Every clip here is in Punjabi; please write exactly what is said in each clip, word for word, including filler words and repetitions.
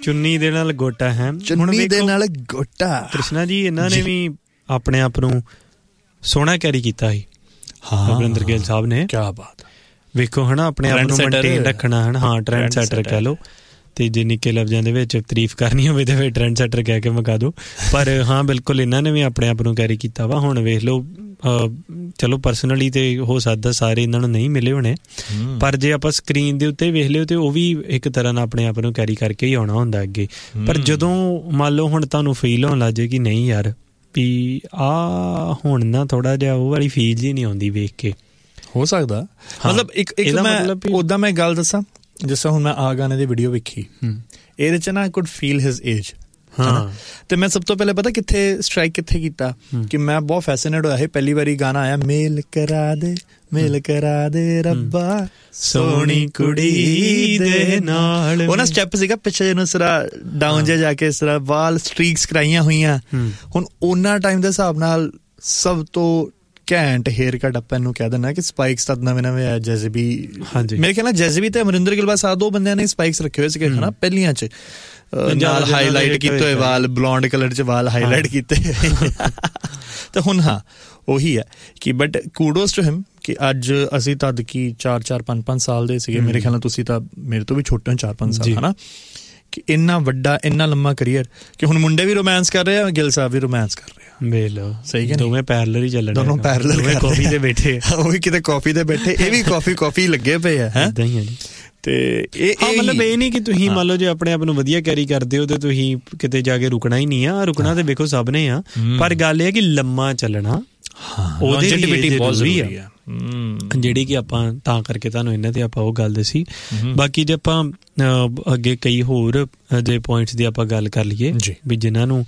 ਚੁੰਨੀ ਦੇ ਨਾਲ ਗੋਟਾ ਹੈ, ਚੁੰਨੀ ਦੇ ਨਾਲ ਗੋਟਾ। ਕ੍ਰਿਸ਼ਨਾ ਜੀ ਇਹਨਾਂ ਨੇ ਵੀ ਆਪਣੇ ਆਪ ਨੂੰ ਸੋਹਣਾ ਕੈਰੀ ਕੀਤਾ ਸੀ, ਅਮਰਿੰਦਰ ਗਿੱਲ ਸਾਹਿਬ ਨੇ। ਕਿਆ ਬਾਤ। ਵੇਖੋ ਹੈ ਨਾ, ਆਪਣੇ ਆਪ ਨੂੰ ਮੇਨਟੇਨ ਰੱਖਣਾ ਹੈ ਨਾ। ਹਾਂ, ਟਰੈਂਡ ਸੈਟਰ ਕਹਿ ਲਓ, ਅਤੇ ਜੇ ਨਿੱਕੇ ਲਫ਼ਜ਼ਾਂ ਦੇ ਵਿੱਚ ਤਾਰੀਫ ਕਰਨੀ ਹੋਵੇ ਤਾਂ ਫਿਰ ਟਰੈਂਡ ਸੈਟਰ ਕਹਿ ਕੇ ਮੁਕਾ ਦਿਓ। ਪਰ ਹਾਂ ਬਿਲਕੁਲ ਇਹਨਾਂ ਨੇ ਵੀ ਆਪਣੇ ਆਪ ਨੂੰ ਕੈਰੀ ਕੀਤਾ ਵਾ। ਹੁਣ ਵੇਖ ਲਓ, ਚਲੋ ਪਰਸਨਲੀ ਤੇ ਹੋ ਸਕਦਾ ਸਾਰੇ ਇਹਨਾਂ ਨੂੰ ਨਹੀਂ ਮਿਲੇ ਹੋਣੇ, ਪਰ ਜੇ ਆਪਾਂ ਸਕਰੀਨ ਦੇ ਉੱਤੇ ਵੇਖ ਲਿਓ ਤੇ ਉਹ ਵੀ ਇੱਕ ਤਰ੍ਹਾਂ ਨਾਲ ਆਪਣੇ ਆਪ ਨੂੰ ਕੈਰੀ ਕਰਕੇ ਹੀ ਆਉਣਾ ਹੁੰਦਾ ਅੱਗੇ। ਪਰ ਜਦੋਂ ਮੰਨ ਲਓ ਹੁਣ ਤੁਹਾਨੂੰ ਫੀਲ ਹੋਣ ਲੱਗ ਜਾਏ ਕਿ ਨਹੀਂ ਯਾਰ ਵੀ ਆਹ ਹੁਣ ਨਾ ਥੋੜ੍ਹਾ ਜਿਹਾ ਉਹ ਵਾਲੀ ਫੀਲ ਜੀ ਨਹੀਂ ਆਉਂਦੀ ਵੇਖ ਕੇ, ਹੋ ਸਕਦਾ। ਮਤਲਬ ਇੱਕ ਇੱਕ ਮੈਂ ਉੱਦਾਂ ਮੈਂ ਗੱਲ ਦੱਸਾਂ, ਜਿਸ ਤਰ੍ਹਾਂ ਹੁਣ ਮੈਂ ਆ ਗਾਣੇ ਦੀ ਵੀਡੀਓ ਵੇਖੀ, ਇਹਦੇ 'ਚ ਨਾ I could feel his age. ਹਾਂ, ਤੇ ਮੈਂ ਸਭ ਤੋਂ ਪਹਿਲੇ ਪਤਾ ਕਿੱਥੇ ਸਟਰਾਈਕ ਕਿੱਥੇ ਕੀਤਾ ਕਿ ਮੈਂ ਬਹੁਤ ਫੈਸੀਨੇਟ ਹੋਇਆ ਸੀ ਪਹਿਲੀ ਵਾਰੀ ਗਾਣਾ ਆਇਆ, ਮੇਲ ਕਰਾ ਦੇ ਮੇਲ ਕਰਾ ਦੇ ਰੱਬਾ ਸੋਹਣੀ ਕੁੜੀ ਦੇ ਨਾਲ। ਉਹ ਨਾ ਸਟੈਪ ਸੀਗਾ ਪਿੱਛੇ ਨੂੰ ਸਿਰਾ ਡਾਊਨ ਜਿਹਾ ਜਾ ਕੇ ਇਸ ਤਰ੍ਹਾਂ ਵਾਲ ਸਟ੍ਰੀਕਸ ਕਰਾਈਆਂ ਹੋਈਆਂ। ਹੁਣ ਉਹਨਾਂ ਟਾਈਮ ਦੇ ਹਿਸਾਬ ਨਾਲ ਸਭ ਤੋਂ ਘੈਂਟ ਹੇਅਰ ਕੱਟ ਆਪਾਂ ਇਹਨੂੰ ਕਹਿ ਦਿੰਦਾ ਕਿ ਸਪਾਈਕਸ ਤਾਂ ਨਵੇਂ ਨਵੇਂ ਆਇਆ, ਜੈਜ਼ਬੀ। ਮੇਰੇ ਖਿਆਲ ਨਾਲ ਜੈਜ਼ਬੀ ਤੇ ਅਮਰਿੰਦਰ ਗਿੱਲ ਬਸ ਆ ਦੋ ਬੰਦਿਆਂ ਨੇ ਸਪਾਈਕਸ ਰੱਖੇ ਹੋਏ ਸੀਗੇ ਹਨਾ ਪਹਿਲੀਆਂ 'ਚ, ਨਾਲ ਹਾਈਲਾਈਟ ਕੀਤੇ ਹੋਏ ਵਾਲ, ਬਲੌਂਡ ਕਲਰ 'ਚ ਵਾਲ ਹਾਈਲਾਈਟ ਕੀਤੇ। ਤੇ ਹੁਣ ਹਾਂ ਉਹੀ ਹੈ ਕਿ ਬਟ ਕੂਡੋਸ ਟੂ ਹਿਮ ਕਿ ਅੱਜ ਅਸੀਂ ਤਦ ਕੀ ਚਾਰ ਚਾਰ ਪੰਜ ਪੰਜ ਸਾਲ ਦੇ ਸੀਗੇ। ਮੇਰੇ ਖਿਆਲ ਨਾਲ ਤੁਸੀਂ ਤਾਂ ਮੇਰੇ ਤੋਂ ਵੀ ਛੋਟੇ ਹੋ ਚਾਰ ਪੰਜ ਸਾਲ, ਹਨਾ। ਕਿ ਇੰਨਾ ਵੱਡਾ ਇੰਨਾ ਲੰਮਾ ਕਰੀਅਰ ਕਿ ਹੁਣ ਮੁੰਡੇ ਵੀ ਰੋਮਾਂਸ ਕਰ ਰਹੇ ਆ, ਗਿੱਲ ਸਾਹਿਬ ਵੀ ਰੋਮਾਂਸ ਕਰ ਰਹੇ ਆ। ਵੇਖ ਲਓ, ਸਹੀ ਕਿ ਦੋਵੇਂ ਪੈਰਲਰ ਹੀ ਚੱਲਣ, ਦੋਨੋਂ ਪੈਰਲਰ ਕਾਫੀ ਤੇ ਬੈਠੇ, ਉਹ ਵੀ ਕਿਤੇ ਕਾਫੀ ਤੇ ਬੈਠੇ, ਇਹ ਵੀ ਕਾਫੀ ਕਾਫੀ ਲੱਗੇ ਪਏ ਆ। ਹੈ ਏਦਾਂ ਹੀ ਆ ਜੀ। ਤੇ ਇਹ ਮਤਲਬ ਇਹ ਨਹੀਂ ਕਿ ਤੁਸੀਂ ਮੰਨ ਲਓ ਜੇ ਆਪਣੇ ਆਪ ਨੂੰ ਵਧੀਆ ਕੈਰੀ ਕਰਦੇ ਹੋ ਤੇ ਤੁਸੀਂ ਕਿਤੇ ਜਾ ਕੇ ਰੁਕਣਾ ਹੀ ਨਹੀਂ ਆ। ਰੁਕਣਾ ਤੇ ਵੇਖੋ ਸਭ ਨੇ ਆ, ਪਰ ਗੱਲ ਇਹ ਹੈ ਕਿ ਲੰਮਾ ਚੱਲਣਾ ਉਹਦੇ ਲਈ ਬਹੁਤ ਜ਼ਰੂਰੀ ਆ, ਜਿਹੜੀ ਕਿ ਆਪਾਂ ਤਾਂ ਕਰਕੇ ਤੁਹਾਨੂੰ ਇਹਨਾਂ ਤੇ ਆਪਾਂ ਉਹ ਗੱਲ ਦੱਸੀ। ਬਾਕੀ ਜੇ ਆਪਾਂ ਅੱਗੇ ਕਈ ਹੋਰ ਜੇ ਪੁਆਇੰਟਸ ਦੀ ਆਪਾਂ ਗੱਲ ਕਰ ਲਈਏ ਵੀ ਜਿਨ੍ਹਾਂ ਨੂੰ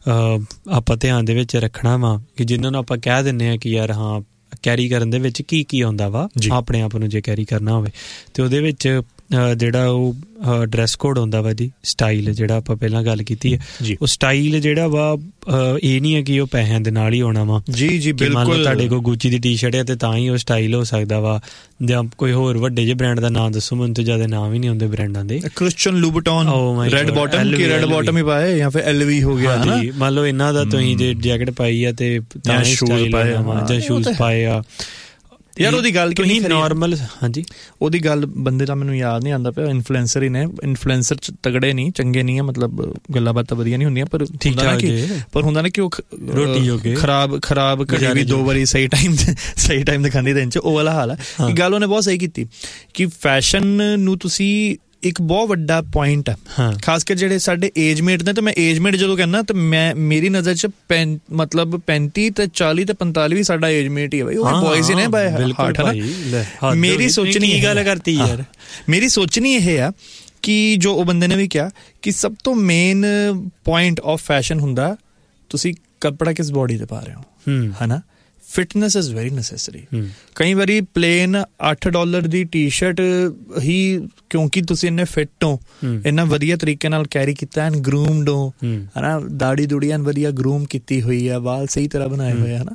ਆਪਾਂ ਧਿਆਨ ਦੇ ਵਿੱਚ ਰੱਖਣਾ ਵਾ, ਕਿ ਜਿਨ੍ਹਾਂ ਨੂੰ ਆਪਾਂ ਕਹਿ ਦਿੰਦੇ ਹਾਂ ਕਿ ਯਾਰ ਹਾਂ ਕੈਰੀ ਕਰਨ ਦੇ ਵਿੱਚ ਕੀ ਕੀ ਆਉਂਦਾ ਵਾ ਆਪਣੇ ਆਪ ਨੂੰ ਜੇ ਕੈਰੀ ਕਰਨਾ ਹੋਵੇ, ਤੇ ਉਹਦੇ ਵਿੱਚ ਜਿਹੜਾ ਉਹ ਡਰੈਸ ਕੋਡ ਹੁੰਦਾ ਵਾ ਜੀ, ਸਟਾਈਲ ਜਿਹੜਾ ਆਪਾਂ ਪਹਿਲਾਂ ਗੱਲ ਕੀਤੀ ਹੈ, ਉਹ ਸਟਾਈਲ ਜਿਹੜਾ ਵਾ ਇਹ ਨਹੀਂ ਹੈ ਕਿ ਉਹ ਪੈਸਿਆਂ ਦੇ ਨਾਲ ਹੀ ਆਉਣਾ ਵਾ। ਜੀ ਜੀ ਬਿਲਕੁਲ। ਤੁਹਾਡੇ ਕੋਲ ਗੁੱਚੀ ਦੀ ਟੀ ਸ਼ਰਟ ਹੈ ਤੇ ਤਾਂ ਹੀ ਉਹ ਸਟਾਈਲ ਹੋ ਸਕਦਾ ਵਾ, ਜਾਂ ਕੋਈ ਹੋਰ ਵੱਡੇ ਜਿਹੇ ਬ੍ਰਾਂਡ ਦਾ ਨਾਮ ਦੱਸੋ ਮੈਨੂੰ, ਤੇ ਜ਼ਿਆਦਾ ਨਾਮ ਹੀ ਨਹੀਂ ਹੁੰਦੇ ਬ੍ਰਾਂਡਾਂ ਦੇ। ਕ੍ਰਿਸਚਨ ਲੂਬਟਨ, ਰੈਡ ਬਾਟਮ ਕੀ ਰੈਡ ਬਾਟਮ ਹੀ ਪਾਏ, ਜਾਂ ਫਿਰ ਐਲ ਵੀ ਹੋ ਗਿਆ। ਹਾਂਜੀ, ਮੰਨ ਲਓ ਇਹਨਾਂ ਦਾ ਤੁਸੀਂ ਜੇ ਜੈਕਟ ਪਾਈ ਆ ਤੇ ਤਾਂ ਸ਼ੂਜ਼ ਪਾਏ ਆ ਜਾਂ ਸ਼ੂਜ਼ ਪਾਏ ਆ ਯਾਰ। ਉਹਦੀ ਗੱਲ ਤੁਸੀਂ ਨੋਰਮਲ, ਹਾਂਜੀ ਉਹਦੀ ਗੱਲ ਬੰਦੇ ਦਾ ਮੈਨੂੰ ਯਾਦ ਨਹੀਂ ਆਉਂਦਾ ਪਿਆ, ਇਨਫਲੂਐਂਸਰ ਹੀ ਨੇ। ਇਨਫਲੂਐਂਸਰ ਚ ਤਗੜੇ ਨਹੀਂ, ਚੰਗੇ ਨਹੀਂ ਆ, ਮਤਲਬ ਗੱਲਾਂ ਬਾਤਾਂ ਵਧੀਆ ਨਹੀਂ ਹੁੰਦੀਆਂ, ਪਰ ਠੀਕ ਠਾਕ, ਪਰ ਹੁੰਦਾ ਨਾ ਕਿ ਉਹ ਰੋਟੀ ਹੋ ਗਈ ਖਰਾਬ ਖਰਾਬ ਘੜੀ ਵੀ ਦੋ ਵਾਰੀ ਸਹੀ ਟਾਈਮ ਸਹੀ ਟਾਈਮ ਤੇ ਖਾਂਦੀ ਦਿਨ ਚ, ਉਹ ਵਾਲਾ ਹਾਲ ਹੈ। ਗੱਲ ਉਹਨੇ ਬਹੁਤ ਸਹੀ ਕੀਤੀ ਕਿ ਫੈਸ਼ਨ ਨੂੰ ਤੁਸੀਂ ਇੱਕ ਬਹੁਤ ਵੱਡਾ ਪੁਆਇੰਟ ਹੈ, ਖਾਸ ਕਰ ਜਿਹੜੇ ਸਾਡੇ ਏਜਮੇਟ ਨੇ। ਤੇ ਮੈਂ ਏਜਮੇਟ ਜਦੋਂ ਕਹਿੰਦਾ ਤੇ ਮੈਂ ਮੇਰੀ ਨਜ਼ਰ ਚ ਪੈਂ ਮਤਲਬ ਪੈਂਤੀ ਤੇ ਚਾਲੀ ਤੇ ਪੰਤਾਲੀ ਵੀ ਸਾਡਾ ਏਜਮੇਟ ਹੀ ਹੈ ਬਈ, ਉਹ ਬॉयਜ਼ ਹੀ ਨੇ ਬਾਏ ਹਾਰਟ, ਹੈ ਨਾ। ਮੇਰੀ ਸੋਚਣੀ ਇਹ ਗੱਲ ਕਰਤੀ ਯਾਰ, ਮੇਰੀ ਸੋਚਣੀ ਇਹ ਆ ਕਿ ਜੋ ਉਹ ਬੰਦੇ ਨੇ ਵੀ ਕਿਹਾ ਕਿ ਸਭ ਤੋਂ ਮੇਨ ਪੁਆਇੰਟ ਆਫ ਫੈਸ਼ਨ ਹੁੰਦਾ ਤੁਸੀਂ ਕੱਪੜਾ ਕਿਸ ਬੋਡੀ ਤੇ ਪਾ ਰਹੇ ਹੋ, ਹੈ ਨਾ। Fitness is very necessary. ਕਈ ਵਾਰੀ ਪਲੇਨ ਅੱਠ ਡਾਲਰ ਦੀ ਟੀ ਸ਼ਰਟ ਹੀ, ਕਿਉਂਕਿ ਤੁਸੀਂ ਇੰਨੇ ਫਿੱਟ ਹੋ, ਇੰਨਾ ਵਧੀਆ ਤਰੀਕੇ ਨਾਲ ਕੈਰੀ ਕੀਤਾ, ਐਨ ਗਰੂਮਡ ਹੋ, ਹੈ ਨਾ, ਦਾੜੀ ਦੂੜੀ ਐਨ ਵਧੀਆ ਗਰੂਮ ਕੀਤੀ ਹੋਈ ਆ, ਵਾਲ ਸਹੀ ਤਰ੍ਹਾਂ ਬਣਾਏ ਹੋਏ ਹੈ ਨਾ,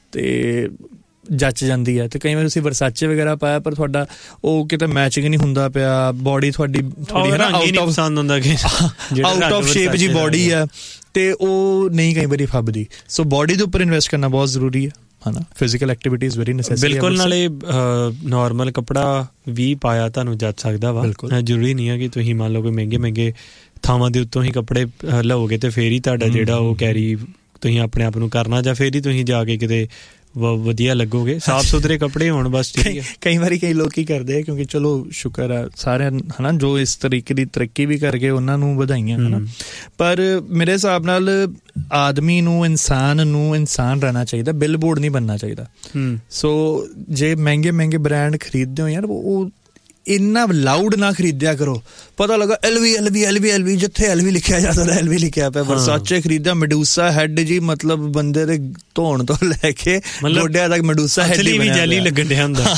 ਤੇ ਜੱਚ ਜਾਂਦੀ ਹੈ। ਤੇ ਕਈ ਵਾਰ ਤੁਸੀਂ ਵਰਸਾਚੇ ਵਗੈਰਾ ਪਾਇਆ ਪਰ ਤੁਹਾਡਾ ਉਹ ਕਿਤੇ ਮੈਚਿੰਗ ਨਹੀਂ ਹੁੰਦਾ ਪਿਆ, ਬੋਡੀ ਤੁਹਾਡੀ ਥੋੜੀ ਹੈ ਨਾ ਆਊਟ ਆਫ ਪਸੰਦ ਹੁੰਦਾ ਕਿ ਆਊਟ ਆਫ ਸ਼ੇਪ ਜੀ ਬੋਡੀ ਹੈ, ਤੇ ਉਹ ਨਹੀਂ ਕਈ ਵਾਰੀ ਫੱਬਦੀ। ਸੋ ਬੋਡੀ ਦੇ ਉੱਪਰ ਇਨਵੈਸਟ ਕਰਨਾ ਬਹੁਤ ਜ਼ਰੂਰੀ ਹੈ, ਹਨਾ। Physical activity is very necessary. ਬਿਲਕੁਲ। ਨਾਲੇ ਨੋਰਮਲ ਕੱਪੜਾ ਵੀ ਪਾਇਆ ਤੁਹਾਨੂੰ ਜੱਚ ਸਕਦਾ ਵਾ, ਜ਼ਰੂਰੀ ਨਹੀਂ ਹੈ ਕਿ ਤੁਸੀਂ ਮੰਨ ਲਓ ਕੋਈ ਮਹਿੰਗੇ ਮਹਿੰਗੇ ਥਾਵਾਂ ਦੇ ਉੱਤੋਂ ਹੀ ਕੱਪੜੇ ਲਓਗੇ ਤੇ ਫੇਰ ਹੀ ਤੁਹਾਡਾ ਜਿਹੜਾ ਉਹ ਕੈਰੀ ਤੁਸੀਂ ਆਪਣੇ ਆਪ ਨੂੰ ਕਰਨਾ, ਜਾਂ ਫੇਰ ਹੀ ਤੁਸੀਂ ਜਾ ਕੇ ਕਿਤੇ ਵਧੀਆ ਲੱਗੋਗੇ। ਸਾਫ਼ ਸੁਥਰੇ ਕੱਪੜੇ ਹੋਣ ਬਸ ਠੀਕ ਹੈ। ਕਈ ਵਾਰੀ ਕਈ ਲੋਕ ਕੀ ਕਰਦੇ ਆ, ਕਿਉਂਕਿ ਚਲੋ ਸ਼ੁਕਰ ਆ ਸਾਰਿਆਂ ਹਨਾ ਜੋ ਇਸ ਤਰੀਕੇ ਦੀ ਤਰੱਕੀ ਵੀ ਕਰ ਗਏ, ਉਹਨਾਂ ਨੂੰ ਵਧਾਈਆਂ, ਹਨਾ। ਪਰ ਮੇਰੇ ਹਿਸਾਬ ਨਾਲ ਆਦਮੀ ਨੂੰ, ਇਨਸਾਨ ਨੂੰ ਇਨਸਾਨ ਰਹਿਣਾ ਚਾਹੀਦਾ, ਬਿਲ ਬੋਰਡ ਨਹੀਂ ਬਣਨਾ ਚਾਹੀਦਾ। ਸੋ ਜੇ ਮਹਿੰਗੇ ਮਹਿੰਗੇ ਬ੍ਰਾਂਡ ਖਰੀਦਦੇ ਹੋ ਯਾਰ, ਉਹ ਇੰਨਾ ਲਾਊਡ ਨਾ ਖਰੀਦਿਆ ਕਰੋ। ਪਤਾ ਲੱਗਾ ਐਲਵੀ ਐਲਵੀ ਐਲਵੀ ਐਲਵੀ, ਜਿੱਥੇ ਐਲਵੀ ਲਿਖਿਆ ਜਾਂਦਾ ਐਲਵੀ ਲਿਖਿਆ ਪਿਆ। ਵਰਸਾਚੇ ਖਰੀਦਿਆ, ਮੈਡੂਸਾ ਹੈਡ ਜੀ, ਮਤਲਬ ਬੰਦੇ ਦੇ ਧੋਣ ਤੋਂ ਲੈ ਕੇ ਗੋਡਿਆਂ ਤੱਕ ਮੈਡੂਸਾ ਹੈਡ ਵੀ ਜਾਲੀ ਲੱਗਣ ਡਿਆ ਹੁੰਦਾ।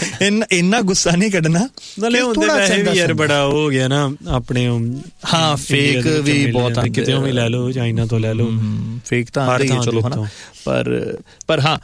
ਇੰਨਾ ਗੁੱਸਾ ਨਹੀਂ ਕੱਢਣਾ। ਯਾਰ ਬੜਾ ਹੋ ਗਿਆ ਨਾ ਆਪਣੇ, ਹਾਂ ਫੇਕ ਵੀ ਬਹੁਤ ਆ, ਕਿਤੇ ਵੀ ਲੈ ਲਓ, ਚਾਈਨਾ ਤੋਂ ਲੈ ਲਓ, ਫੇਕ ਤਾਂ ਆ ਰਹੀ ਹੈ ਚਲੋ, ਹਨਾ। ਪਰ ਪਰ ਹਾਂ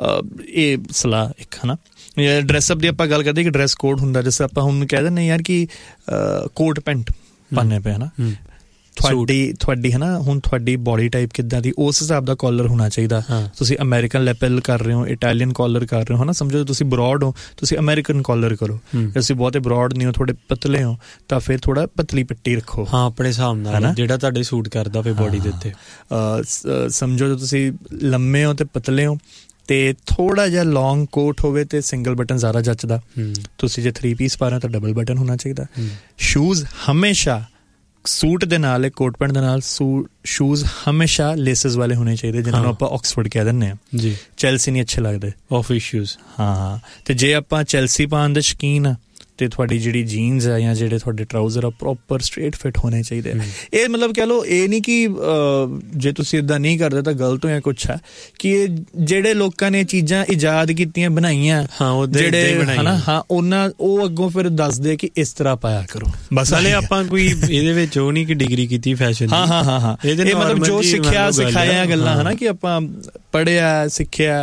ਇਹ ਸਲਾਹ ਇੱਕ, ਹਨਾ। ਡਰੈਸਅਪ ਦੀ ਆਪਾਂ ਗੱਲ ਕਰਦੇ ਕਿ ਡਰੈਸ ਕੋਡ ਹੁੰਦਾ, ਜਿਸ ਆਪਾਂ ਹੁਣ ਕਹਿ ਦਿੰਦੇ ਯਾਰ ਕਿ ਕੋਟ ਪੈਂਟ ਪਾਉਂਦੇ ਪਏ, ਹਨਾ। ਤੁਹਾਡੀ ਤੁਹਾਡੀ ਹੈ ਨਾ, ਹੁਣ ਤੁਹਾਡੀ ਬੋਡੀ ਟਾਈਪ ਕਿੱਦਾਂ ਦੀ, ਉਸ ਹਿਸਾਬ ਦਾ ਕਾਲਰ ਹੋਣਾ ਚਾਹੀਦਾ। ਤੁਸੀਂ ਅਮਰੀਕਨ ਲੈਪਲ ਕਰ ਰਹੇ ਹੋ, ਇਟਾਲੀਅਨ ਕਾਲਰ ਕਰ ਰਹੇ ਹੋ, ਹੈ ਨਾ, ਸਮਝੋ ਤੁਸੀਂ ਬਰੋਡ ਹੋ, ਤੁਸੀਂ ਅਮਰੀਕਨ ਕਾਲਰ ਕਰੋ। ਅਸੀਂ ਬਹੁਤੇ ਬਰੋਡ ਨਹੀਂ ਹੋ, ਥੋੜੇ ਪਤਲੇ ਹੋ, ਤਾਂ ਫਿਰ ਥੋੜਾ ਪਤਲੀ ਪੱਟੀ ਰੱਖੋ। ਹਾਂ, ਆਪਣੇ ਹਿਸਾਬ ਨਾਲ ਜਿਹੜਾ ਤੁਹਾਡੇ ਸੂਟ ਕਰਦਾ ਹੋਵੇ ਬੋਡੀ ਦੇ ਉੱਤੇ। ਸਮਝੋ ਤੁਸੀਂ ਲੰਮੇ ਹੋ ਤੇ ਪਤਲੇ ਹੋ, ਤੇ ਥੋੜਾ ਜਿਹਾ ਲੌਂਗ ਕੋਟ ਹੋਵੇ ਤੇ ਸਿੰਗਲ ਬਟਨ ਜ਼ਿਆਦਾ ਜੱਚਦਾ। ਤੁਸੀਂ ਜੇ ਥਰੀ ਪੀਸ ਪਾ ਰਹੇ ਹੋ ਤਾਂ ਡਬਲ ਬਟਨ ਹੋਣਾ ਚਾਹੀਦਾ। ਸ਼ੂਜ਼ ਹਮੇਸ਼ਾ ਸੂਟ ਦੇ ਨਾਲ, ਕੋਟ ਪੈਂਟ ਦੇ ਨਾਲ ਸ਼ੂਜ਼ ਹਮੇਸ਼ਾ ਲੇਸਿਸ ਵਾਲੇ ਹੋਣੇ ਚਾਹੀਦੇ, ਜਿਹਨਾਂ ਨੂੰ ਆਪਾਂ ਆਕਸਫੋਰਡ ਕਹਿ ਦਿੰਦੇ ਹਾਂ ਜੀ। ਚੈਲਸੀ ਨਹੀਂ ਅੱਛੇ ਲੱਗਦੇ, ਆਫਿਸ ਸ਼ੂਜ਼। ਹਾਂ, ਤੇ ਜੇ ਆਪਾਂ ਚੈਲਸੀ ਪਾਉਣ ਦੇ ਸ਼ੌਕੀਨ ਆ ਤੇ ਤੁਹਾਡੀ ਜਿਹੜੀ ਜੀਨਸ ਆ ਜਾਂ ਜਿਹੜੇ ਤੁਹਾਡੇ ਟਰਾਊਜ਼ਰ ਆ ਪ੍ਰੋਪਰ ਸਟ੍ਰੇਟ ਫਿਟ ਹੋਣੇ ਚਾਹੀਦੇ। ਇਹ ਮਤਲਬ ਕਹਿ ਲਓ, ਇਹ ਨਹੀਂ ਕਿ ਜੇ ਤੁਸੀਂ ਇੱਦਾਂ ਨਹੀਂ ਕਰਦੇ ਤਾਂ ਗਲਤ ਹੋ ਜਾਂ ਕੁਛ ਹੈ, ਕਿ ਇਹ ਜਿਹੜੇ ਲੋਕਾਂ ਨੇ ਚੀਜ਼ਾਂ ਇਜਾਦ ਕੀਤੀਆਂ, ਬਣਾਈਆਂ, ਜਿਹੜੇ ਹਨਾ, ਹਾਂ, ਉਹਨਾਂ ਉਹ ਅੱਗੋਂ ਫਿਰ ਦੱਸਦੇ ਕਿ ਇਸ ਤਰ੍ਹਾਂ ਪਾਇਆ ਕਰੋ। ਬਸ ਹਾਲੇ ਆਪਾਂ ਕੋਈ ਇਹਦੇ ਵਿੱਚ ਉਹ ਨਹੀਂ ਕਿ ਡਿਗਰੀ ਕੀਤੀ ਫੈਸ਼ਨ ਦੀ। ਹਾਂ ਹਾਂ ਹਾਂ ਹਾਂ ਇਹ ਮਤਲਬ ਜੋ ਸਿੱਖਿਆ ਸਿਖਾਇਆ ਗੱਲਾਂ ਹਨਾ, ਕਿ ਆਪਾਂ ਪੜ੍ਹਿਆ ਸਿੱਖਿਆ,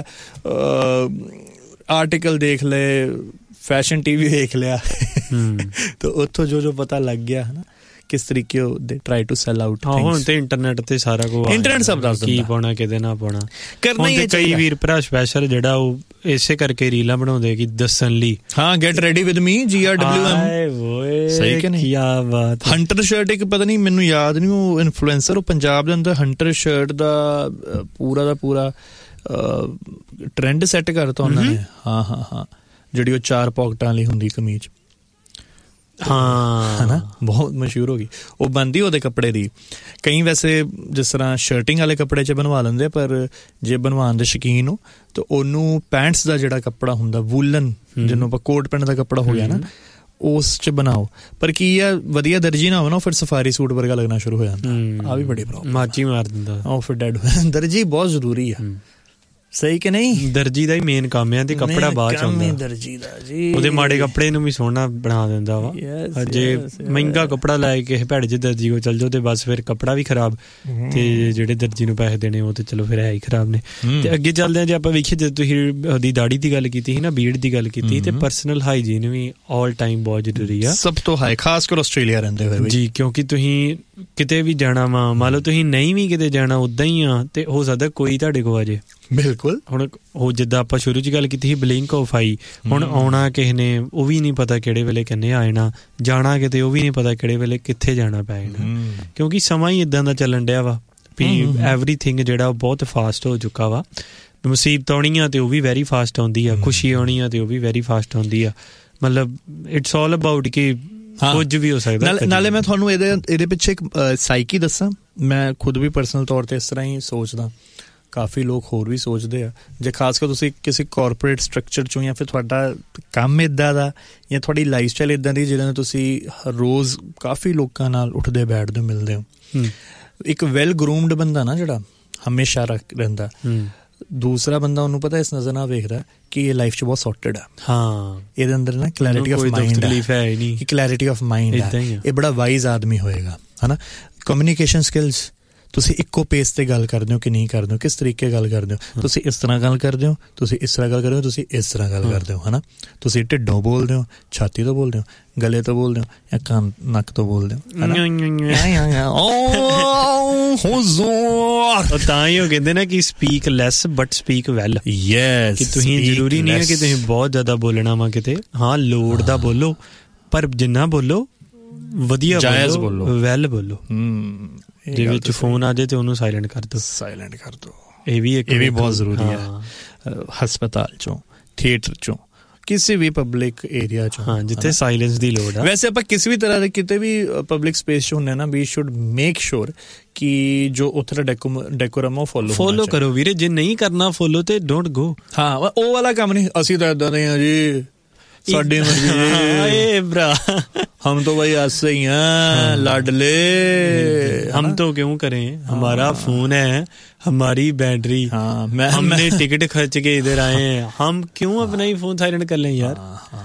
ਆਰਟੀਕਲ ਦੇਖ ਲਏ, ਫੈਸ਼ਨ ਟੀ ਵੀ ਦੇਖ ਲਿਆ, ਤਾਂ ਉੱਥੋਂ ਜੋ ਜੋ ਪਤਾ ਲੱਗ ਗਿਆ ਹੈ ਨਾ, ਕਿਸ ਤਰੀਕੇ ਦੇ ਟਰਾਈ ਟੂ ਸੈਲ ਆਊਟ। ਹੁਣ ਤੇ ਇੰਟਰਨੈਟ ਤੇ ਸਾਰਾ ਕੁਝ, ਇੰਟਰਨੈਟ ਸਭ ਦੱਸ ਦਿੰਦਾ, ਕੀ ਪਾਉਣਾ ਕਿਹਦੇ ਨਾਲ ਪਾਉਣਾ ਕਰਨਾ ਹੀ। ਕਈ ਵੀਰ ਭਰਾ ਸਪੈਸ਼ਲ ਜਿਹੜਾ ਉਹ ਇਸੇ ਕਰਕੇ ਰੀਲਾਂ ਬਣਾਉਂਦੇ ਕਿ ਦੱਸਣ ਲਈ। ਹਾਂ, ਗੈਟ ਰੈਡੀ ਵਿਦ ਮੀ, ਜੀ ਆਰ ਡਬਲਿਊ ਐਮ। ਸਹੀ ਕਿ ਨਹੀਂ? ਕੀ ਬਾਤ। ਹੰਟਰ ਸ਼ਰਟ ਇੱਕ ਪਤਾ ਨਹੀਂ, ਮੈਨੂੰ ਯਾਦ ਨਹੀਂ, ਉਹ ਇਨਫਲੂਐਂਸਰ, ਉਹ ਪੰਜਾਬ ਦੇ ਅੰਦਰ ਹੰਟਰ ਸ਼ਰਟ ਦਾ ਪੂਰਾ ਦਾ ਪੂਰਾ ਟ੍ਰੈਂਡ ਸੈੱਟ ਕਰਤਾ ਉਹਨਾਂ ਨੇ। ਹਾਂ ਹਾਂ ਹਾਂ, ਜਿਹੜੀ ਉਹ ਚਾਰ ਪੌਕਟਾਂ ਵਾਲੀ ਹੁੰਦੀ ਕਮੀਜ਼, ਹਾਂ, ਹਨਾ, ਬਹੁਤ ਮਸ਼ਹੂਰ ਹੋ ਗਈ। ਉਹ ਬਣਦੀ ਉਹਦੇ ਕੱਪੜੇ ਦੀ। ਕਈ ਵੈਸੇ ਜਿਸ ਤਰ੍ਹਾਂ ਸ਼ਰਟਿੰਗ ਵਾਲੇ ਕੱਪੜੇ 'ਚ ਬਣਵਾ ਲੈਂਦੇ, ਪਰ ਜੇ ਬਣਵਾਉਣ ਦੇ ਸ਼ੌਕੀਨ ਹੋ ਤਾਂ ਉਹਨੂੰ ਪੈਂਟਸ ਦਾ ਜਿਹੜਾ ਕੱਪੜਾ ਹੁੰਦਾ, ਵੂਲਨ, ਜਿਹਨੂੰ ਆਪਾਂ ਕੋਟ ਪੈਂਟ ਦਾ ਕੱਪੜਾ ਹੋ ਗਿਆ ਨਾ, ਉਸ 'ਚ ਬਣਾਓ। ਪਰ ਕੀ ਆ, ਵਧੀਆ ਦਰਜੀ ਨਾ ਹੋ ਨਾ, ਫਿਰ ਸਫਾਰੀ ਸੂਟ ਵਰਗਾ ਲੱਗਣਾ ਸ਼ੁਰੂ ਹੋ ਜਾਂਦਾ। ਆ ਵੀ ਬੜੀ ਪ੍ਰੋਬਲਮ, ਮਾਚੀ ਮਾਰ ਦਿੰਦਾ ਉਹ, ਫਿਰ ਡੈਡ। ਦਰਜੀ ਬਹੁਤ ਜ਼ਰੂਰੀ ਆ। ਸਹੀ ਕਿ ਨਹੀਂ? ਦਰਜੀ ਦਾ ਹੀ ਮੇਨ ਕੰਮ ਹੈ ਤੇ ਕੱਪੜਾ ਬਾਅਦ ਚ ਆਉਂਦਾ। ਦਰਜੀ ਦਾ ਜੀ, ਉਹਦੇ ਮਾੜੇ ਕੱਪੜੇ ਨੂੰ ਵੀ ਸੋਹਣਾ ਬਣਾ ਦਿੰਦਾ ਵਾ। ਜੇ ਮਹਿੰਗਾ ਕੱਪੜਾ ਲੈ ਕੇ ਭੈੜੇ ਜਿਹੇ ਦਰਜੀ ਕੋਲ ਚੱਲ ਜਾਓ ਤੇ ਬਸ ਫਿਰ ਕੱਪੜਾ ਵੀ ਖਰਾਬ, ਤੇ ਜਿਹੜੇ ਦਰਜੀ ਨੂੰ ਪੈਸੇ ਦੇਣੇ ਉਹ ਤੇ ਚਲੋ ਫਿਰ ਹੈ ਹੀ ਖਰਾਬ ਨੇ। ਤੇ ਅੱਗੇ ਚੱਲਦੇ ਆ, ਜੇ ਆਪਾਂ ਵੇਖੀਏ, ਜਦੋਂ ਤੁਸੀਂ ਉਹਦੀ ਦਾੜੀ ਦੀ ਗੱਲ ਕੀਤੀ ਸੀ ਨਾ, ਬੀਅਰਡ ਦੀ ਗੱਲ ਕੀਤੀ, ਤੇ ਪਰਸਨਲ ਹਾਈਜੀਨ ਵੀ ਆਲ ਟਾਈਮ ਬਹੁਤ ਜ਼ਰੂਰੀ ਆ, ਸਭ ਤੋਂ ਹਾਈ, ਖਾਸ ਕਰ ਆਸਟ੍ਰੇਲੀਆ ਰਹਿੰਦੇ ਹੋਏ ਜੀ। ਕਿਉਂਕਿ ਤੁਸੀਂ ਕਿਤੇ ਵੀ ਜਾਣਾ ਵਾ, ਮੰਨ ਲਓ ਤੁਸੀਂ ਨਹੀਂ ਵੀ ਕਿਤੇ ਜਾਣਾ, ਉੱਦਾਂ ਹੀ ਆ, ਤੇ ਹੋ ਸਕਦਾ ਕੋਈ ਤੁਹਾਡੇ ਕੋਲ ਆ ਜੇ। ਬਿਲਕੁਲ। ਹੁਣ ਉਹ ਜਿੱਦਾਂ ਆਪਾਂ ਸ਼ੁਰੂ 'ਚ ਗੱਲ ਕੀਤੀ ਸੀ, ਬਲਿੰਕ ਆਫ ਆਈ, ਹੁਣ ਆਉਣਾ ਕਿਸੇ ਨੇ ਉਹ ਵੀ ਨਹੀਂ ਪਤਾ ਕਿਹੜੇ ਵੇਲੇ ਕਿੰਨੇ ਆ ਜਾਣਾ, ਜਾਣਾ ਕਿਤੇ ਉਹ ਵੀ ਨਹੀਂ ਪਤਾ ਕਿਹੜੇ ਵੇਲੇ ਕਿੱਥੇ ਜਾਣਾ ਪੈ ਜਾਣਾ, ਕਿਉਂਕਿ ਸਮਾਂ ਹੀ ਇੱਦਾਂ ਦਾ ਚੱਲਣ ਡਿਆ ਵਾ ਵੀ ਐਵਰੀਥਿੰਗ ਜਿਹੜਾ ਉਹ ਬਹੁਤ ਫਾਸਟ ਹੋ ਚੁੱਕਾ ਵਾ। ਮੁਸੀਬਤ ਆਉਣੀ ਆ ਤੇ ਉਹ ਵੀ ਵੈਰੀ ਫਾਸਟ ਆਉਂਦੀ ਆ, ਖੁਸ਼ੀ ਆਉਣੀ ਆ ਤੇ ਉਹ ਵੀ ਵੈਰੀ ਫਾਸਟ ਆਉਂਦੀ ਆ। ਮਤਲਬ ਇਟਸ ਆਲ ਅਬਾਊਟ ਕਿ ਕੁਝ ਵੀ ਹੋ ਸਕਦਾ। ਨਾਲੇ ਮੈਂ ਤੁਹਾਨੂੰ ਇਹਦੇ ਇਹਦੇ ਪਿੱਛੇ ਇੱਕ ਸਾਈਕੀ ਦੱਸਾਂ, ਮੈਂ ਖੁਦ ਵੀ ਪਰਸਨਲ ਤੌਰ ਤੇ ਇਸ ਤਰ੍ਹਾਂ ਹੀ ਸੋਚਦਾ, ਕਾਫੀ ਲੋਕ ਹੋਰ ਵੀ ਸੋਚਦੇ ਆ। ਜੇ ਖਾਸ ਕਰ ਤੁਸੀਂ ਕਿਸੇ ਕਾਰਪੋਰੇਟ ਸਟਰਕਚਰ 'ਚੋਂ, ਜਾਂ ਫਿਰ ਤੁਹਾਡਾ ਕੰਮ ਇੱਦਾਂ ਦਾ, ਜਾਂ ਤੁਹਾਡੀ ਲਾਈਫ ਸਟਾਈਲ ਇੱਦਾਂ ਦੀ ਜਿਹਦੇ ਨਾਲ ਤੁਸੀਂ ਰੋਜ਼ ਕਾਫੀ ਲੋਕਾਂ ਨਾਲ ਉੱਠਦੇ ਬੈਠਦੇ ਮਿਲਦੇ ਹੋ, ਇੱਕ ਵੈਲ ਗਰੂਮਡ ਬੰਦਾ ਨਾ ਜਿਹੜਾ ਹਮੇਸ਼ਾ ਰੱਖ ਰਹਿੰਦਾ, ਦੂਸਰਾ ਬੰਦਾ ਉਹਨੂੰ ਪਤਾ, ਇਸ ਨਜ਼ਰ ਨਾਲ ਵੇਖਦਾ ਕਿ ਇਹ ਲਾਈਫ 'ਚ ਬਹੁਤ ਸੌਰਟਡ ਆ। ਹਾਂ, ਇਹਦੇ ਅੰਦਰ ਨਾ ਕਲੈਰਿਟੀ ਆਫ ਮਾਈਂਡ ਹੈ, ਕਿ ਕਲੈਰਿਟੀ ਆਫ ਮਾਈਂਡ ਹੈ, ਇਹ ਬੜਾ ਵਾਈਜ਼ ਆਦਮੀ ਹੋਏਗਾ, ਹੈ ਨਾ। ਕਮਿਊਨੀਕੇਸ਼ਨ ਸਕਿੱਲਸ, ਤੁਸੀਂ ਇੱਕੋ ਪੇਸ ਤੇ ਗੱਲ ਕਰਦੇ ਹੋ ਕਿ ਨਹੀਂ ਕਰਦੇ ਹੋ, ਕਿਸ ਤਰੀਕੇ ਗੱਲ ਕਰਦੇ ਹੋ, ਤੁਸੀਂ ਇਸ ਤਰ੍ਹਾਂ ਗੱਲ ਕਰਦੇ ਹੋ, ਤੁਸੀਂ ਇਸ ਤਰ੍ਹਾਂ ਗੱਲ ਕਰਦੇ ਹੋ, ਤੁਸੀਂ ਇਸ ਤਰ੍ਹਾਂ ਗੱਲ ਕਰਦੇ ਹੋ, ਹੈ ਨਾ। ਤੁਸੀਂ ਢਿੱਡੋਂ ਬੋਲਦੇ ਹੋ, ਛਾਤੀ ਤੋਂ ਬੋਲਦੇ ਹੋ, ਗਲੇ ਤੋਂ ਬੋਲਦੇ ਹੋ, ਜਾਂ ਕੰਨ ਨੱਕ ਤੋਂ ਬੋਲਦੇ ਹੋ, ਤਾਂ ਹੀ ਉਹ ਕਹਿੰਦੇ ਨਾ ਕਿ speak lace but speak well. Yes, ਕਿ ਤੁਸੀਂ ਜ਼ਰੂਰੀ ਨਹੀਂ ਹੈ ਕਿ ਤੁਸੀਂ ਬਹੁਤ ਜ਼ਿਆਦਾ ਬੋਲਣਾ ਵਾ ਕਿਤੇ, ਹਾਂ ਲੋੜ ਦਾ ਬੋਲੋ, ਪਰ ਜਿੰਨਾ ਬੋਲੋ ਵਧੀਆ ਬੋਲੋ, ਵੈਲ ਬੋਲੋ। ਜੇ ਵਿੱਚ ਫੋਨ ਆ ਜਾਏ ਤੇ ਉਹਨੂੰ ਸਾਇਲੈਂਟ ਕਰ ਦਿਓ, ਸਾਇਲੈਂਟ ਕਰ ਦਿਓ। ਇਹ ਵੀ ਇੱਕ ਇਹ ਵੀ ਬਹੁਤ ਜ਼ਰੂਰੀ ਹੈ। ਹਸਪਤਾਲ ਚੋਂ, ਥੀਏਟਰ ਚੋਂ, ਕਿਸੇ ਵੀ ਪਬਲਿਕ ਏਰੀਆ ਚੋਂ, ਹਾਂ, ਜਿੱਥੇ ਸਾਇਲੈਂਸ ਦੀ ਲੋੜ ਆ। ਵੈਸੇ ਆਪਾਂ ਕਿਸੇ ਵੀ ਤਰ੍ਹਾਂ ਦੇ ਕਿਤੇ ਵੀ ਪਬਲਿਕ ਸਪੇਸ 'ਚ ਹੁੰਦੇ ਨਾ, ਵੀ ਸ਼ੁੱਡ ਮੇਕ ਸ਼ੋਰ ਕਿ ਜੋ ਉੱਥੇ ਦਾ ਡੈਕੋਰਮ ਉਹ ਫੋਲੋ ਫੋਲੋ ਕਰੋ ਵੀਰੇ। ਜੇ ਨਹੀਂ ਕਰਨਾ ਫੋਲੋ ਤੇ ਡੋਂਟ ਗੋ। ਹਾਂ, ਉਹ ਵਾਲਾ ਕੰਮ ਨਹੀਂ, ਅਸੀਂ ਤਾਂ ਏਦਾਂ ਦੇ ਹਾਂ ਜੀ, ਸਾਡੀ ਮਰਜ਼ੀ। ਏ ਭਰਾ, हम तो भाई ऐसे ही हैं लाडले, हम तो क्यों करें, हमारा फोन है, हमारी बैटरी, हाँ, मैं, हमने मैं, टिकट खर्च के इधर आए हैं, हम क्यों अपना ही फोन साइलेंट कर लें यार।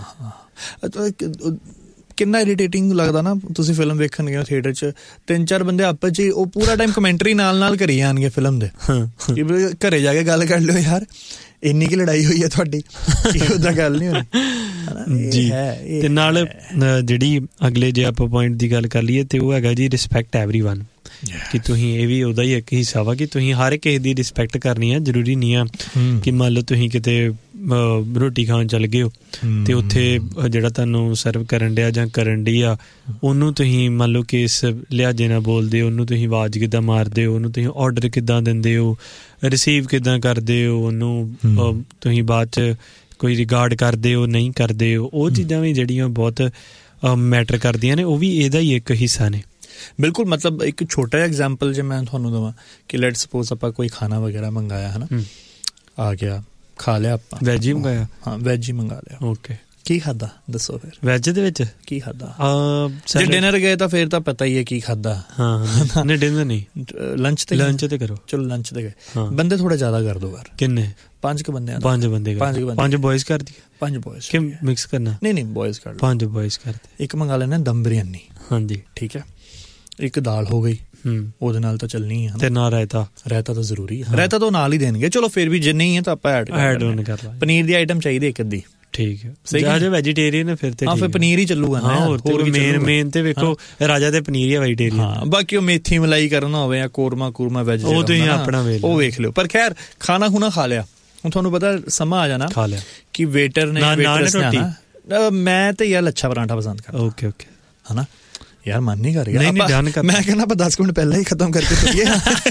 ਕਿੰਨਾ ਇਰੀਟੇਟਿੰਗ ਲੱਗਦਾ ਨਾ, ਤੁਸੀਂ ਫਿਲਮ ਵੇਖਣ ਗਏ ਥੀਏਟਰ 'ਚ, ਤਿੰਨ ਚਾਰ ਬੰਦੇ ਆਪਸ 'ਚ ਉਹ ਪੂਰਾ ਟਾਈਮ ਕਮੈਂਟਰੀ ਨਾਲ ਨਾਲ ਕਰੀ ਜਾਣਗੇ ਫਿਲਮ ਦੇ, ਘਰੇ ਜਾ ਕੇ ਗੱਲ ਕਰ ਲਿਓ ਯਾਰ, ਇੰਨੀ ਕੀ ਲੜਾਈ ਹੋਈ ਹੈ ਤੁਹਾਡੀ, ਉਹਦਾ ਗੱਲ ਨਹੀਂ ਹੋਣੀ ਜੀ। ਤੇ ਨਾਲ ਜਿਹੜੀ ਅਗਲੇ ਜੇ ਆਪਾਂ ਪੁਆਇੰਟ ਦੀ ਗੱਲ ਕਰ ਲਈਏ ਤੇ ਉਹ ਹੈਗਾ ਜੀ ਰਿਸਪੈਕਟ ਐਵਰੀਵਨ। ਕਿ ਤੁਸੀਂ ਇਹ ਵੀ ਉਹਦਾ ਹੀ ਇੱਕ ਹਿੱਸਾ ਵਾ ਕਿ ਤੁਸੀਂ ਹਰ ਕਿਸੇ ਦੀ ਰਿਸਪੈਕਟ ਕਰਨੀ ਆ। ਜ਼ਰੂਰੀ ਨਹੀਂ ਆ ਕਿ ਮੰਨ ਲਓ ਤੁਸੀਂ ਕਿਤੇ ਰੋਟੀ ਖਾਣ ਚੱਲ ਗਏ ਹੋ ਤੇ ਉੱਥੇ ਜਿਹੜਾ ਤੁਹਾਨੂੰ ਸਰਵ ਕਰਨ ਡਿਆ ਜਾਂ ਕਰਨ ਡਈ ਆ ਉਹਨੂੰ ਤੁਸੀਂ ਮੰਨ ਲਓ ਕਿ ਇਸ ਲਿਹਾਜ਼ੇ ਨਾਲ ਬੋਲਦੇ ਹੋ, ਉਹਨੂੰ ਤੁਸੀਂ ਆਵਾਜ਼ ਕਿੱਦਾਂ ਮਾਰਦੇ ਹੋ, ਉਹਨੂੰ ਤੁਸੀਂ ਆਰਡਰ ਕਿੱਦਾਂ ਦਿੰਦੇ ਹੋ, ਰਿਸੀਵ ਕਿੱਦਾਂ ਕਰਦੇ ਹੋ, ਉਹਨੂੰ ਤੁਸੀਂ ਬਾਅਦ 'ਚ ਕੋਈ ਰਿਗਾਰਡ ਕਰਦੇ ਹੋ ਨਹੀਂ ਕਰਦੇ ਹੋ, ਉਹ ਚੀਜ਼ਾਂ ਵੀ ਜਿਹੜੀਆਂ ਬਹੁਤ ਮੈਟਰ ਕਰਦੀਆਂ ਨੇ, ਉਹ ਵੀ ਇਹਦਾ ਹੀ ਇੱਕ ਹਿੱਸਾ ਨੇ। ਬਿਲਕੁਲ। ਮਤਲਬ ਇੱਕ ਛੋਟਾ ਜਿਹਾ ਐਗਜ਼ਾਮਪਲ ਜੇ ਮੈਂ ਤੁਹਾਨੂੰ ਦੇਵਾਂ ਕਿ ਲੈਟ ਸਪੋਜ਼ ਆਪਾਂ ਕੋਈ ਖਾਣਾ ਵਗੈਰਾ ਮੰਗਾਇਆ ਹੈ ਨਾ, ਆ ਗਿਆ ਖਾ ਲਿਆ ਆਪਾਂ, ਵੈਜ ਹੀ ਮੰਗਾਇਆ, ਹਾਂ ਵੈਜ ਹੀ ਮੰਗਾ ਲਿਆ, ਓਕੇ ਕੀ ਖਾਦਾ ਦੱਸੋ ਫਿਰ ਵੈਜ ਦੇ ਵਿੱਚ ਕੀ ਖਾਦਾ? ਜੇ ਡਿਨਰ ਗਏ ਤਾਂ ਫਿਰ ਤਾਂ ਪਤਾ ਹੀ ਹੈ ਕੀ ਖਾਦਾ। ਹਾਂ ਨਹੀਂ ਡਿਨਰ ਨਹੀਂ, ਲੰਚ ਤੇ ਲੰਚ ਤੇ ਕਰੋ, ਚਲੋ ਲੰਚ ਤੇ ਗਏ, ਬੰਦੇ ਥੋੜਾ ਜ਼ਿਆਦਾ ਕਰ ਦੋ ਯਾਰ। ਕਿੰਨੇ? ਪੰਜ ਕੁ ਬੰਦੇ। ਪੰਜ ਬੰਦੇ ਪੰਜ ਬॉयਜ਼ ਕਰ ਦੀ, ਪੰਜ ਬॉयਜ਼ ਕਿ ਮਿਕਸ ਕਰਨਾ? ਨਹੀਂ ਨਹੀਂ ਬॉयਜ਼ ਕਰ, ਪੰਜ ਬॉयਜ਼ ਕਰਦੇ। ਇੱਕ ਮੰਗਾ ਲੈਣਾ ਦਮ ਬਿਰਿਆਨੀ, ਹਾਂਜੀ ਠੀਕ ਹੈ, ਇੱਕ ਦਾਲ ਹੋ ਗਈ, ਉਹਦੇ ਨਾਲ ਤਾਂ ਚੱਲਣੀ ਹੈ, ਤੇ ਨਾਲ ਰਾਇਤਾ, ਰਾਇਤਾ ਤਾਂ ਜ਼ਰੂਰੀ ਹੈ, ਰਾਇਤਾ ਤਾਂ ਨਾਲ ਹੀ ਦੇਣਗੇ, ਚਲੋ ਫਿਰ ਵੀ ਜੇ ਨਹੀਂ ਹੈ ਤਾਂ ਆਪਾਂ ਐਡ ਐਡ ਔਨ ਕਰ ਲਾਂਗੇ। ਪਨੀਰ ਦੀ ਆਈਟਮ ਚਾਹੀਦੀ ਇੱਕ ਅੱਧੀ, ਠੀਕ ਹੈ, ਜੇ ਵੈਜੀਟੇਰੀਅਨ ਹੈ ਫਿਰ ਤੇ ਹਾਂ ਫਿਰ ਪਨੀਰ ਹੀ ਚੱਲੂਗਾ ਨਾ, ਹੋਰ ਮੇਨ ਮੇਨ ਤੇ ਵੇਖੋ ਰਾਜਾ ਤੇ ਪਨੀਰ ਹੀ ਵੈਜੀਟੇਰੀਅਨ, ਹਾਂ ਬਾਕੀ ਉਹ ਮੇਥੀ ਮਲਾਈ ਕਰਨਾ ਹੋਵੇ ਜਾਂ ਕੋਰਮਾ ਕੂਰਮਾ ਵੈਜ ਉਹ ਤੁਸੀਂ ਆਪਣਾ ਉਹ ਵੇਖ ਲਿਓ। ਪਰ ਖੈਰ ਖਾਣਾ ਖੁਣਾ ਖਾ ਲਿਆ, ਹੁਣ ਤੁਹਾਨੂੰ ਪਤਾ ਸਮਾਂ ਆ ਜਾਣਾ ਖਾ ਲਿਆ ਕਿ ਵੇਟਰ ਨੇ ਵੇਟਰਸ ਨੇ ਆਣਾ, ਮੈਂ ਤੇ ਯਾਰ ਲੱਛਾ ਪਰਾਂਠਾ ਪਸੰਦ ਕਰਦਾ, ਓਕੇ ਓਕੇ ਹਨਾ ਯਾਰ ਮਨ ਨਹੀਂ ਕਰ ਰਿਹਾ, ਮੈਂ ਕਹਿੰਦਾ ਆਪਾਂ ਦਸ ਮਿੰਟ ਪਹਿਲਾਂ ਹੀ ਖਤਮ ਕਰਕੇ ਚੱਲੀਏ।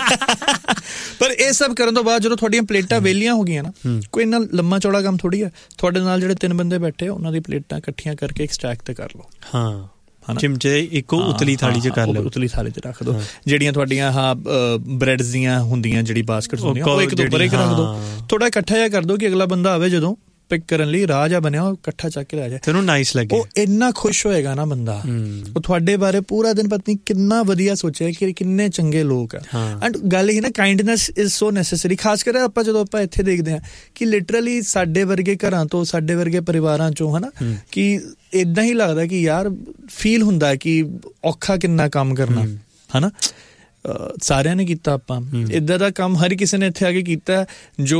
ਪਰ ਇਹ ਸਭ ਕਰਨ ਤੋਂ ਬਾਅਦ ਜਦੋਂ ਤੁਹਾਡੀਆਂ ਪਲੇਟਾਂ ਵਿਹਲੀਆਂ ਹੋ ਗਈਆਂ ਨਾ, ਕੋਈ ਇੰਨਾ ਲੰਮਾ ਚੌੜਾ ਕੰਮ ਥੋੜੀ ਹੈ, ਤੁਹਾਡੇ ਨਾਲ ਜਿਹੜੇ ਤਿੰਨ ਬੰਦੇ ਬੈਠੇ ਉਹਨਾਂ ਦੀ ਪਲੇਟਾਂ ਇਕੱਠੀਆਂ ਕਰਕੇ ਇੱਕ ਸਟੈਕ ਤੇ ਕਰ ਲਓ, ਹਾਂ ਚਿਮਚੇ ਇੱਕੋ ਉਤਲੀ ਥਾਲੀ 'ਚ ਕਰ ਲਓ, ਉਤਲੀ ਥਾਲੀ 'ਚ ਰੱਖ ਦਿਓ, ਜਿਹੜੀਆਂ ਤੁਹਾਡੀਆਂ ਹਾਂ ਬ੍ਰੈਡਸ ਦੀਆਂ ਹੁੰਦੀਆਂ ਜਿਹੜੀ ਬਾਸਕਟਸ ਹੁੰਦੀਆਂ ਉਹ ਇੱਕ ਦੋ ਉੱਪਰ ਇੱਕ ਰੱਖ ਦਿਓ, ਥੋੜਾ ਇਕੱਠਾ ਜਿਹਾ ਕਰ ਦਿਓ ਕਿ ਅਗਲਾ ਬੰਦਾ ਆਵੇ ਜਦੋਂ ਪਿਕ ਕਰਨ ਲਈ ਰਾਹ ਜਾ ਬਣਿਆ ਉਹ ਇਕੱਠਾ ਚੱਕ ਕੇ ਲੈ ਜਾਏ, ਤੈਨੂੰ ਨਾਈਸ ਲੱਗੇ, ਉਹ ਇੰਨਾ ਖੁਸ਼ ਹੋਏਗਾ ਨਾ ਬੰਦਾ, ਉਹ ਤੁਹਾਡੇ ਬਾਰੇ ਪੂਰਾ ਦਿਨ ਪਤਾ ਨਹੀਂ ਕਿੰਨਾ ਵਧੀਆ ਸੋਚਿਆ ਕਿ ਕਿੰਨੇ ਚੰਗੇ ਲੋਕ ਆ। ਐਂਡ ਗੱਲ ਇਹ ਨਾ ਕਾਈਂਡਨੈਸ ਇਜ਼ ਸੋ ਨੈਸੈਸਰੀ, ਖਾਸ ਕਰ ਆਪਾਂ ਜਦੋਂ ਆਪਾਂ ਇੱਥੇ ਦੇਖਦੇ ਹਾਂ ਕਿ ਲਿਟਰਲੀ ਸਾਡੇ ਵਰਗੇ ਘਰਾਂ ਤੋਂ ਸਾਡੇ ਵਰਗੇ ਪਰਿਵਾਰਾਂ ਚੋਂ ਹਨਾ ਕਿ ਏਦਾਂ ਹੀ ਲੱਗਦਾ ਕਿ ਯਾਰ ਫੀਲ ਹੁੰਦਾ ਕਿ ਔਖਾ ਕਿੰਨਾ ਕੰਮ ਕਰਨਾ ਹਨਾ, ਸਾਰਿਆਂ ਨੇ ਕੀਤਾ, ਆਪਾਂ ਇੱਦਾਂ ਦਾ ਕੰਮ ਹਰ ਕਿਸੇ ਨੇ ਇੱਥੇ ਆ ਕੇ ਕੀਤਾ ਜੋ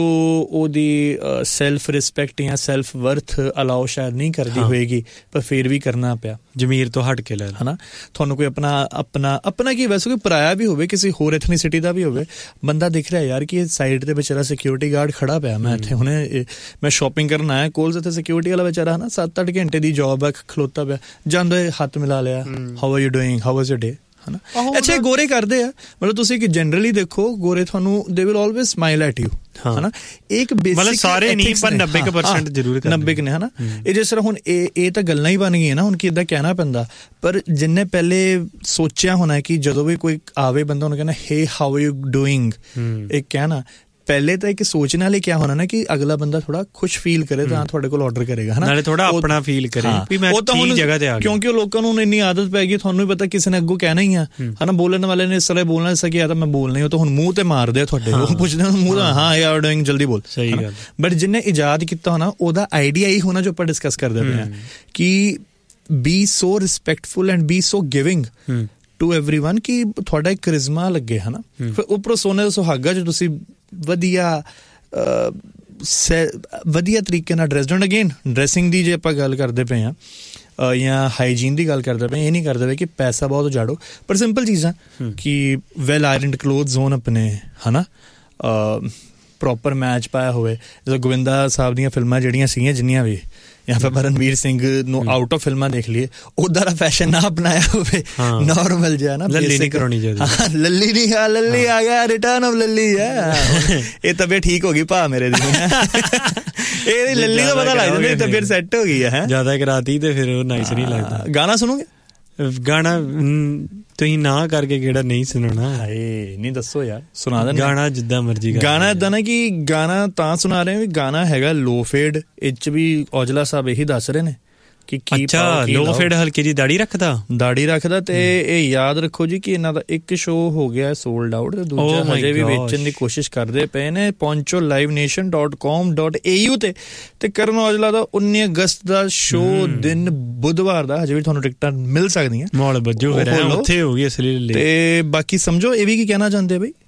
ਉਹਦੀ ਸੈਲਫ ਰਿਸਪੈਕਟ ਜਾਂ ਸੈਲਫ ਵਰਥ ਅਲਾਓ ਸ਼ਾਇਦ ਨਹੀਂ ਕਰਦੀ ਹੋਏਗੀ, ਪਰ ਫਿਰ ਵੀ ਕਰਨਾ ਪਿਆ, ਜ਼ਮੀਰ ਤੋਂ ਹਟ ਕੇ ਲੈ ਹਨਾ। ਤੁਹਾਨੂੰ ਕੋਈ ਆਪਣਾ ਆਪਣਾ ਆਪਣਾ ਕੀ ਵੈਸੇ ਕੋਈ ਪਰਾਇਆ ਵੀ ਹੋਵੇ, ਕਿਸੇ ਹੋਰ ਐਥਨੀਸਿਟੀ ਦਾ ਵੀ ਹੋਵੇ, ਬੰਦਾ ਦਿਖ ਰਿਹਾ ਯਾਰ ਕਿ ਇਹ ਸਾਈਡ ਤੇ ਵਿਚਾਰਾ ਸਿਕਿਉਰਿਟੀ ਗਾਰਡ ਖੜਾ ਪਿਆ, ਮੈਂ ਇੱਥੇ ਹੁਣੇ ਮੈਂ ਸ਼ਾਪਿੰਗ ਕਰਨ ਆਇਆ, ਕੋਲ ਇੱਥੇ ਸਿਕਿਉਰਿਟੀ ਵਾਲਾ ਵਿਚਾਰਾ ਹਨਾ ਸੱਤ ਅੱਠ ਘੰਟੇ ਦੀ ਜੋਬ ਹੈ, ਖਲੋਤਾ ਪਿਆ, ਜਾਂਦੇ ਹੱਥ ਮਿਲਾ ਲਿਆ, how are you doing, how was your ਡੇ ਹਨਾ। ਅੱਛਾ ਗੋਰੇ ਕਰਦੇ ਆ, ਮਤਲਬ ਤੁਸੀਂ ਕਿ ਜਨਰਲੀ ਦੇਖੋ ਗੋਰੇ ਤੁਹਾਨੂੰ they will always smile at you ਹਨਾ, ਇੱਕ ਬੇਸਿਕ ਸਾਰੇ ਨਹੀਂ ਪਰ ਨੱਬੇ ਪਰਸੈਂਟ ਜ਼ਰੂਰ ਕਰਦੇ, ਨੱਬੇ ਨੇ ਹਨਾ। ਇਹ ਜਿਸ ਤਰ੍ਹਾਂ ਹੁਣ ਇਹ ਇਹ ਤਾਂ ਗੱਲਾਂ ਹੀ ਬਣ ਗਈਆਂ ਨਾ ਹੁਣ ਕਿ ਏਦਾਂ ਕਹਿਣਾ ਪੈਂਦਾ, ਪਰ ਜਿੰਨੇ ਪਹਿਲੇ ਸੋਚਿਆ ਹੋਣਾ ਕਿ ਜਦੋਂ ਵੀ ਕੋਈ ਆਵੇ ਬੰਦਾ ਉਹਨੂੰ ਕਹਿੰਦਾ ਹੇ ਹਾਊ ਯੂ ਡੂਇੰਗ, ਇਹ ਕਹਿਣਾ ਪਹਿਲੇ ਤਾਂ ਇੱਕ ਸੋਚ ਨਾਲ ਹੀ ਕਿਆ ਹੋਣਾ ਨਾ ਕਿ ਅਗਲਾ ਬੰਦਾ ਥੋੜਾ ਖੁਸ਼ ਫੀਲ ਕਰੇ ਤਾਂ ਤੁਹਾਡੇ ਕੋਲ ਆਰਡਰ ਕਰੇਗਾ ਹਨਾ, ਨਾਲੇ ਥੋੜਾ ਆਪਣਾ ਫੀਲ ਕਰੇ ਵੀ ਮੈਂ ਠੀਕ ਜਗ੍ਹਾ ਤੇ ਆ ਗਿਆ, ਕਿਉਂਕਿ ਉਹ ਲੋਕਾਂ ਨੂੰ ਇੰਨੀ ਆਦਤ ਪੈ ਗਈ, ਤੁਹਾਨੂੰ ਵੀ ਪਤਾ ਕਿਸੇ ਨੇ ਅੱਗੋਂ ਕਹਿਣਾ ਹੀ ਆ ਹਨਾ, ਬੋਲਣ ਵਾਲੇ ਨੇ ਇਸ ਤਰ੍ਹਾਂ ਬੋਲਣਾ ਸਕਿਆ ਤਾਂ ਮੈਂ ਬੋਲਣਾ ਹੀ, ਉਹ ਤਾਂ ਹੁਣ ਮੂੰਹ ਤੇ ਮਾਰਦੇ ਆ ਤੁਹਾਡੇ, ਉਹ ਪੁੱਛਦੇ ਮੂੰਹ ਦਾ ਹਾਂ ਯੂ ਆਰ ਡੂਇੰਗ ਜਲਦੀ ਬੋਲ, ਸਹੀ ਗੱਲ। ਬਟ ਜਿਹਨੇ ਇਜਾਦ ਕੀਤਾ ਹੋਣਾ ਉਹਦਾ ਆਈਡੀਆ ਹੀ ਹੋਣਾ ਜੋ ਆਪਾਂ ਡਿਸਕਸ ਕਰਦੇ ਪਏ ਹਾਂ ਕਿ B so respectful and B so giving to everyone ਕਿ ਤੁਹਾਡਾ ਇੱਕ ਕਰਿਜ਼ਮਾ ਲੱਗੇ ਹਨਾ, ਫਿਰ ਉੱਪਰੋਂ ਸੋਨੇ ਦਾ ਸੁਹਾਗਾ ਜੋ ਤੁਸੀਂ ਵਧੀਆ ਵਧੀਆ ਤਰੀਕੇ ਨਾਲ ਡਰੈਸਡ ਹੋਣ। ਅਗੇਨ ਡਰੈਸਿੰਗ ਦੀ ਜੇ ਆਪਾਂ ਗੱਲ ਕਰਦੇ ਪਏ ਹਾਂ ਜਾਂ ਹਾਈਜੀਨ ਦੀ ਗੱਲ ਕਰਦੇ ਪਏ, ਇਹ ਨਹੀਂ ਕਰਦੇ ਪਏ ਕਿ ਪੈਸਾ ਬਹੁਤ ਉਜਾੜੋ, ਪਰ ਸਿੰਪਲ ਚੀਜ਼ਾਂ ਕਿ ਵੈਲ ਆਇਰਨਡ ਕਲੋਥਸ ਹੋਣ ਆਪਣੇ ਹਨਾ, ਪ੍ਰੋਪਰ ਮੈਚ ਪਾਇਆ ਹੋਵੇ, ਜਦੋਂ ਗੋਵਿੰਦਾ ਸਾਹਿਬ ਦੀਆਂ ਫਿਲਮਾਂ ਜਿਹੜੀਆਂ ਸੀਗੀਆਂ ਜਿੰਨੀਆਂ ਵੀ ਜਾਂ ਫਿਰ ਰਣਵੀਰ ਸਿੰਘ ਨੂੰ ਆਊਟ ਆਫ ਫਿਲਮਾਂ ਦੇਖ ਲਈਏ, ਉੱਦਾਂ ਦਾ ਫੈਸ਼ਨ ਨਾ ਅਪਣਾਇਆ ਹੋਵੇ, ਨਾਰਮਲ ਜਿਹਾ ਨਾ, ਲੱਲੀ ਨਹੀਂ ਕਰਾਉਣੀ ਚਾਹੀਦੀ, ਲੱਲੀ ਨਹੀਂ ਆ ਲੱਲੀ ਆ ਗਿਆ ਰਿਟਰਨ ਆਫ ਲੱਲੀ ਹੈ, ਇਹ ਤਬੀਅਤ ਠੀਕ ਹੋ ਗਈ ਭਾ ਮੇਰੇ ਦੀ, ਇਹ ਲੱਲੀ ਦਾ ਪਤਾ ਲੱਗ ਜਾਂਦਾ ਤਬੀਅਤ ਸੈੱਟ ਹੋ ਗਈ ਹੈ, ਜ਼ਿਆਦਾ ਕਰਾਤੀ ਤੇ ਫਿਰ ਉਹ ਨਾਈਸ ਨਹੀਂ ਲੱਗਦਾ। ਗਾਣਾ ਸੁਣੋਗੇ? ਗਾਣਾ ਤੁਸੀਂ ਨਾ ਕਰਕੇ ਕਿਹੜਾ ਨਹੀਂ ਸੁਣਾਉਣਾ, ਹਾਏ ਨਹੀਂ ਦੱਸੋ ਯਾਰ, ਸੁਣਾ ਦੇ ਗਾਣਾ ਜਿੱਦਾਂ ਮਰਜ਼ੀ। ਗਾਣਾ ਏਦਾਂ ਨਾ ਕਿ ਗਾਣਾ ਤਾਂ ਸੁਣਾ ਰਹੇ ਵੀ ਗਾਣਾ ਹੈਗਾ ਲੋ ਫੇਡ, ਇਹ 'ਚ ਵੀ ਔਜਲਾ ਸਾਹਿਬ ਇਹੀ ਦੱਸ ਰਹੇ ਨੇ ਕਿ ਕੀ ਲੋ ਫੇਡ ਹਲਕੀ ਜੀ ਦਾੜੀ ਰੱਖਦਾ ਦਾੜੀ ਰੱਖਦਾ ਤੇ ਇਹ ਯਾਦ ਰੱਖੋ ਜੀ ਕਿ ਇਹਨਾਂ ਦਾ ਇੱਕ ਸ਼ੋਅ ਹੋ ਗਿਆ ਸੋਲਡ ਆਊਟ, ਦੂਜਾ ਹਜੇ ਵੀ ਵੇਚਣ ਦੀ ਕੋਸ਼ਿਸ਼ ਕਰਦੇ ਪਏ ਨੇ, ਪਹੁੰਚੋ ਲਾਈਵ ਨੇਸ਼ਨ ਡੋਟ ਕਾਮ ਡੋਟ ਏ ਯੂ ਤੇ ਤੇ ਕਰਨ ਔਜਲਾ ਦਾ ਉੱਨੀ ਅਗਸਤ ਦਾ ਸ਼ੋਅ ਦਿਨ ਬੁੱਧਵਾਰ ਦਾ, ਹਜੇ ਵੀ ਤੁਹਾਨੂੰ ਟਿਕਟਾਂ ਮਿਲ ਸਕਦੀਆਂ, ਮੌਲ ਬੱਜੋ ਫਿਰ ਉੱਥੇ ਹੋ ਗਈ ਅਸਲੀ। ਤੇ ਬਾਕੀ ਸਮਝੋ ਇਹ ਵੀ ਕੀ ਕਹਿਣਾ ਚਾਹੁੰਦੇ ਬਈ